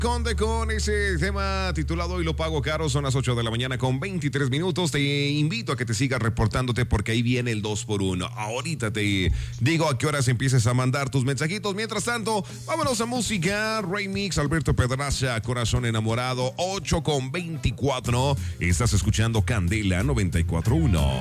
Conde con ese tema titulado Hoy lo pago caro. Son las 8 de la mañana con 23 minutos. Te invito a que te sigas reportándote porque ahí viene el 2x1. Ahorita te digo a qué horas empieces a mandar tus mensajitos. Mientras tanto, vámonos a música. Remix, Alberto Pedraza, Corazón Enamorado, 8 con 24. Estás escuchando Candela 94.1.